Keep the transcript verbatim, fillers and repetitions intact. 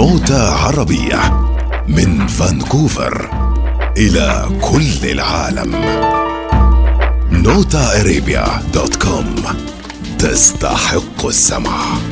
نوتة عربية من فانكوفر إلى كل العالم. نوتا أرابيا دوت كوم تستحق السمع.